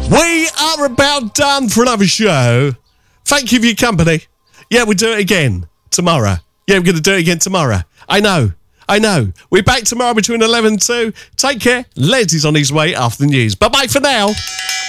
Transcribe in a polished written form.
We are about done for another show. Thank you for your company. Yeah, we'll do it again tomorrow. Yeah, we're going to do it again tomorrow. I know. We're back tomorrow between 11 and 2. Take care. Les is on his way after the news. Bye-bye for now.